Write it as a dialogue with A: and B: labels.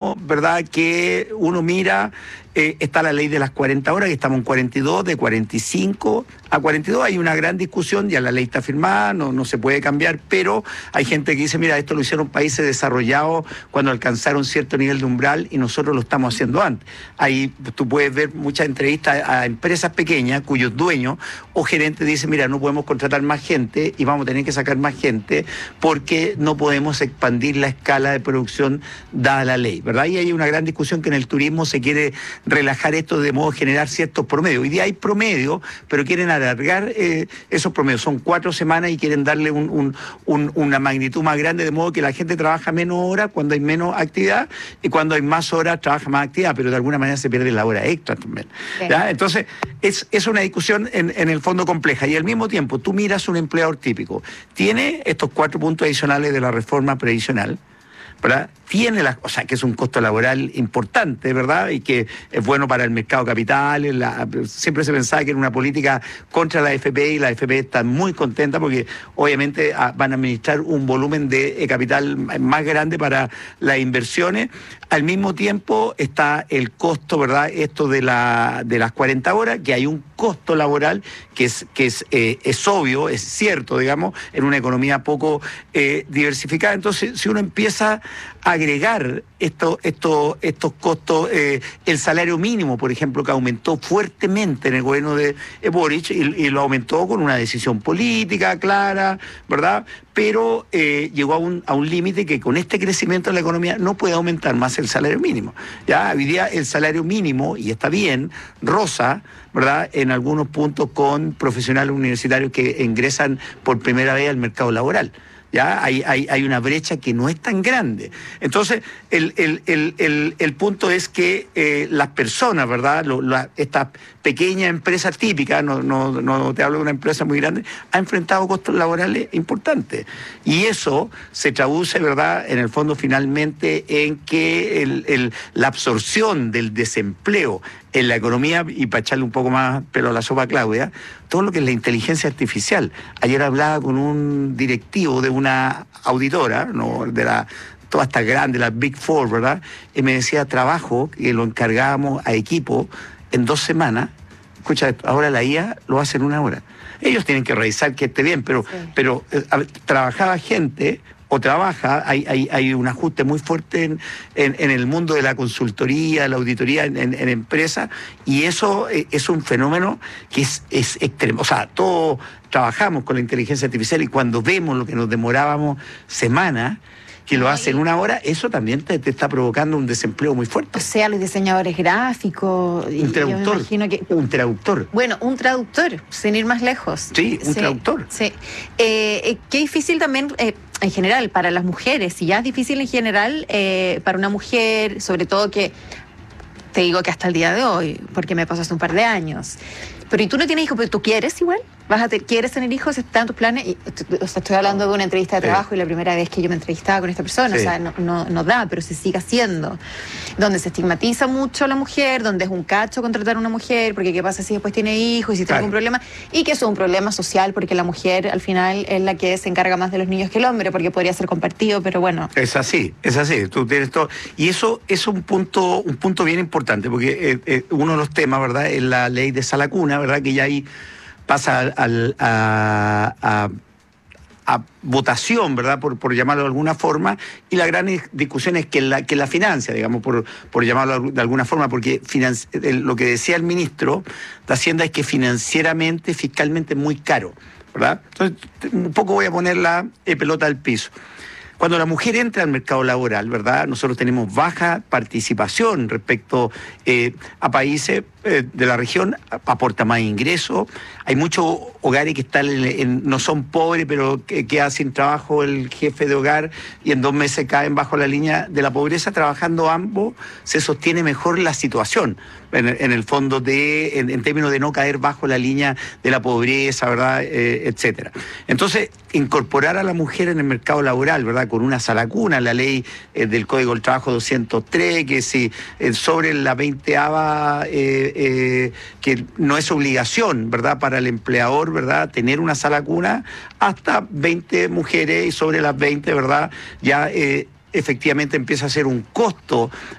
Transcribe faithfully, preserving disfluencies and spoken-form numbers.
A: mismo, ¿verdad?, que uno mira, eh, está la ley de las cuarenta horas, que estamos en cuarenta y dos, de cuarenta y cinco a cuarenta y dos hay una gran discusión, ya la ley está firmada, no, no se puede cambiar, pero hay gente que dice, mira, esto lo hicieron países desarrollados cuando alcanzaron cierto nivel de umbral y nosotros lo estamos haciendo antes. Ahí tú puedes ver muchas entrevistas a empresas pequeñas cuyos dueños o gerentes dicen, mira, no podemos contratar más gente y vamos a tener que sacar más gente porque no podemos expandir la escala de producción dada la ley, ¿verdad? Y hay una gran discusión que en el turismo se quiere relajar esto de modo de generar ciertos promedios. Hoy día hay promedios, pero quieren alargar eh, esos promedios. Son cuatro semanas y quieren darle un, un, un, una magnitud más grande, de modo que la gente trabaja menos horas cuando hay menos actividad y cuando hay más horas trabaja más actividad, pero de alguna manera se pierde la hora extra también. ¿Ya? Entonces, es, es una discusión en, en el fondo compleja y al mismo tiempo tú miras un empleador típico. Tiene estos cuatro puntos adicionales de la reforma previsional, ¿verdad? Tiene la, o sea, que es un costo laboral importante, ¿verdad? Y que es bueno para el mercado de capitales. La, siempre se pensaba que era una política contra la A F P y la A F P está muy contenta porque obviamente a, van a administrar un volumen de eh, capital más grande para las inversiones. Al mismo tiempo está el costo, ¿verdad? Esto de, la, de las cuarenta horas, que hay un costo laboral que es, que es, eh, es obvio, es cierto, digamos, en una economía poco eh, diversificada. Entonces, si uno empieza a agregar esto, esto, estos costos, eh, el salario mínimo, por ejemplo, que aumentó fuertemente en el gobierno de Boric y, y lo aumentó con una decisión política clara, ¿verdad? Pero eh, llegó a un, a un límite que con este crecimiento de la economía no puede aumentar más el salario mínimo. Ya hoy día el salario mínimo, y está bien, rosa, ¿verdad?, en algunos puntos con profesionales universitarios que ingresan por primera vez al mercado laboral. Ya hay, hay, hay una brecha que no es tan grande. Entonces, el, el, el, el, el punto es que eh, las personas, ¿verdad?, Lo, la, estas pequeñas empresas típicas, no, no, no te hablo de una empresa muy grande, ha enfrentado costos laborales importantes. Y eso se traduce, ¿verdad?, en el fondo finalmente en que el, el, la absorción del desempleo en la economía, y para echarle un poco más pelo a la sopa a Claudia, todo lo que es la inteligencia artificial. Ayer hablaba con un directivo de una auditora, ¿no?, de la toda esta grande, la Big Four, ¿verdad?, y me decía, trabajo que lo encargábamos a equipo en dos semanas. Escucha, ahora la I A lo hace en una hora. Ellos tienen que revisar que esté bien, pero, sí. pero eh, trabajaba gente... o trabaja, hay, hay, hay un ajuste muy fuerte en, en, en el mundo de la consultoría, la auditoría en, en, en empresas, y eso eh, es un fenómeno que es, es extremo. O sea, todos trabajamos con la inteligencia artificial y cuando vemos lo que nos demorábamos semanas, que lo hace en una hora, eso también te, te está provocando un desempleo muy fuerte.
B: O sea, los diseñadores gráficos...
A: Un traductor. Que... Un traductor.
B: Bueno, un traductor, sin ir más lejos.
A: Sí, un
B: sí,
A: traductor.
B: Sí. Eh, eh, qué difícil también... Eh, en general, para las mujeres, si ya es difícil en general, eh, para una mujer, sobre todo que, te digo que hasta el día de hoy, porque me pasó hace un par de años, pero ¿y tú no tienes hijos? ¿Pero tú quieres igual? ¿Vas a te, ¿Quieres tener hijos? ¿Están tus planes? Y, o sea, estoy hablando de una entrevista de trabajo sí. y la primera vez que yo me entrevistaba con esta persona, sí. o sea, no, no, no da, pero se sigue haciendo. Donde se estigmatiza mucho a la mujer, donde es un cacho contratar a una mujer, porque qué pasa si después tiene hijos y si tiene claro. algún problema, y que eso es un problema social, porque la mujer al final es la que se encarga más de los niños que el hombre, porque podría ser compartido, pero bueno.
A: Es así, es así, tú tienes todo. Y eso es un punto, un punto bien importante, porque eh, eh, uno de los temas, ¿verdad?, es la ley de sala cuna, ¿verdad?, que ya ahí pasa al, a, a, a votación, ¿verdad?, por, por llamarlo de alguna forma, y la gran discusión es que la, que la financia, digamos, por, por llamarlo de alguna forma, porque financi- lo que decía el ministro de Hacienda es que financieramente, fiscalmente es muy caro, ¿verdad? Entonces, un poco voy a poner la eh, pelota al piso. Cuando la mujer entra al mercado laboral, ¿verdad?, nosotros tenemos baja participación respecto eh, a países eh, de la región, aporta más ingresos. Hay muchos hogares que están en, en, no son pobres, pero que queda sin trabajo el jefe de hogar y en dos meses caen bajo la línea de la pobreza. Trabajando ambos se sostiene mejor la situación, en, en el fondo, de en, en términos de no caer bajo la línea de la pobreza, ¿verdad?, eh, etcétera. Entonces, incorporar a la mujer en el mercado laboral, ¿verdad?, con una sala cuna, la ley eh, del Código del Trabajo doscientos tres, que si eh, sobre la veinteava, eh, eh, que no es obligación, ¿verdad?, para el empleador, ¿verdad?, tener una sala cuna, hasta veinte mujeres, y sobre las veinte, ¿verdad?, ya eh, efectivamente empieza a ser un costo